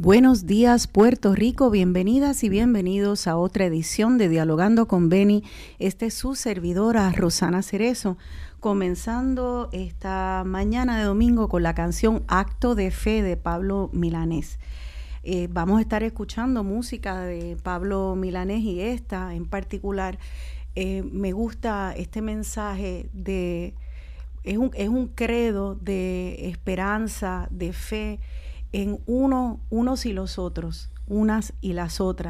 Buenos días, Puerto Rico. Bienvenidas y bienvenidos a otra edición de Dialogando con Beni. Este es su servidora, Rosana Cerezo, comenzando esta mañana de domingo con la canción Acto de Fe de Pablo Milanés. Vamos a estar escuchando música de Pablo Milanés y esta en particular. Me gusta este mensaje de... Es un credo de esperanza, de fe, en unos y los otros, unas y las otras.